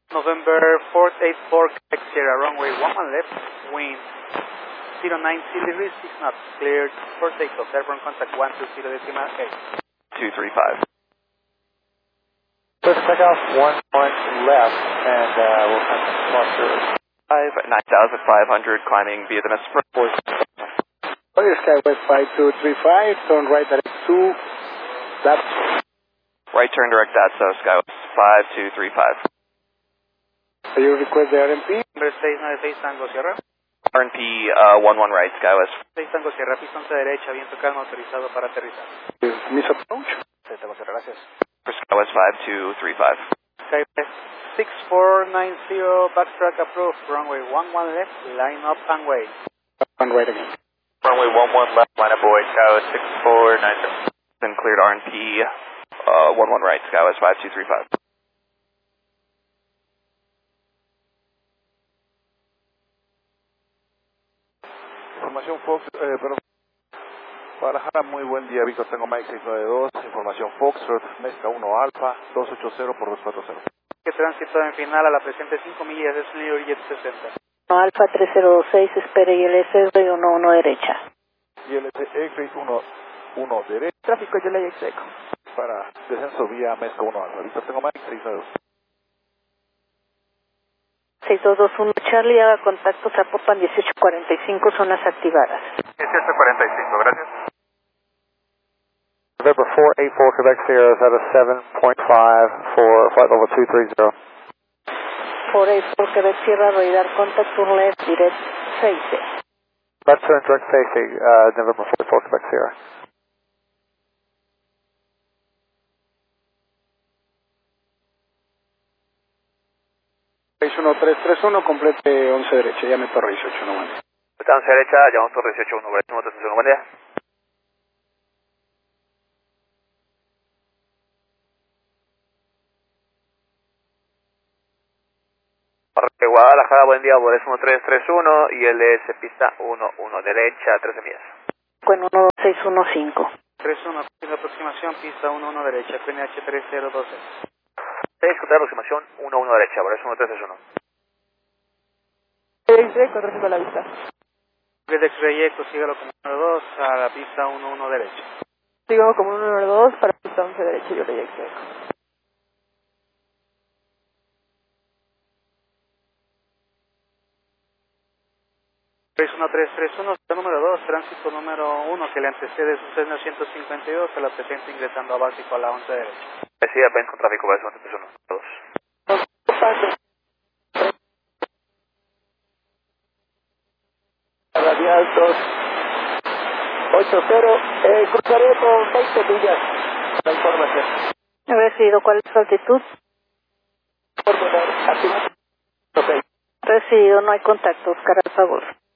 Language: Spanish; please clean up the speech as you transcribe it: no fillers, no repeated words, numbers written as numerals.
November 484, Quebec Sierra, runway 11 left, wind 090 degrees, 6 knots, cleared for takeoff, airborne contact 120.8. 235. First takeoff, 11 left, and we'll contact cluster 9,500, climbing via the Mesa. Okay, Skywest 5235, turn right direct 2, left. Right turn direct ATSO, Skywest 5235. So you request the RMP? Number 696 Tango Sierra. RNP 11 right, Skywest. 6 Tango Sierra, pista 11 derecha, viento calma, autorizado para aterrizar. Miss approach. Tango Sierra, gracias. For Skywest 5235. Skywest 6490, backtrack approved, runway 11 left, line up and wait. One right again. Runway 11 left, line up boy, Skywest 6490. Then cleared RNP 11 right, Skywest 5235. Información Fox, Guadalajara, muy buen día, Víctor, tengo Mike 692, información Foxtrot, Mezca 1 Alfa, 280 por 240. Que tránsito en final a la presente 5 millas de su Jet 60. Alfa 3026, espere ILS 11 derecha. ILS X-Ray 1 derecha. Tráfico Juliet Seco. Para descenso vía Mezca 1 Alfa, Víctor, tengo Mike 692. 6221 Charlie, haga contacto Zapopan 1845, zonas activadas. 1845, gracias. November 484, Quebec Sierra is at a 7.5 for flight level 230. 484 Quebec Sierra, radar contact turn left, direct 6. Left turn direct facing, November 484, Quebec Sierra. Base 1331, complete 11 derecha, llame Torre 1811. 11 derecha, llamamos Torre 181, Base 1331, buen día. Guadalajara, buen día, Bores 1331 y LS pista 11 derecha, 13 millas. Bueno, 12615. 31, la aproximación, pista 11 derecha, QNH 3012. 6, contra aproximación 11 derecha, Bores 1331. Correcto a la vista. FedEx Ray Echo, sígalo como número 2 a la pista 11 derecha. Sigamos como número 2 para pista 11 derecha, yo le Seco. Base 1331, número 2, tránsito número 1 que le antecede su Cessna 152 a la presente ingresando a básico a la 11 derecha. Sí, apenas con tráfico, Bores 1331, 2. Radial 280, cruzaré con 20 millas. La información. Recibido, ¿cuál es su altitud? Por favor, activar. Ok. Recibido, no hay contacto, Oscar, al favor.